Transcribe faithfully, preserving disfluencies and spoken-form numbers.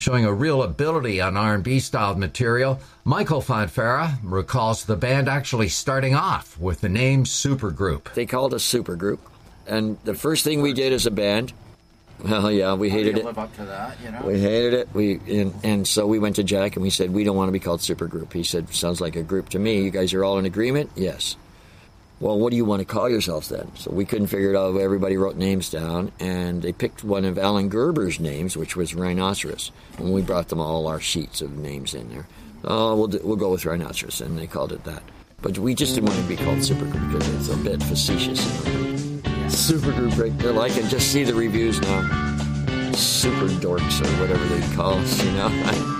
Showing a real ability on R and B styled material, Michael Fonfara recalls the band actually starting off with the name Supergroup. They called us Supergroup, and the first thing we did as a band, well, yeah, we hated it. Live up to that, you know? We hated it. We and, and so we went to Jack and we said, we don't want to be called Supergroup. He said, sounds like a group to me. You guys are all in agreement? Yes. Well, what do you want to call yourselves then? So we couldn't figure it out. Everybody wrote names down, and they picked one of Alan Gerber's names, which was Rhinoceros. And we brought them all our sheets of names in there. Oh, we'll do, we'll go with Rhinoceros, and they called it that. But we just didn't want to be called Supergroup because it's a bit facetious. You know? Supergroup, right there. I can just see the reviews now. Super dorks or whatever they call us, you know.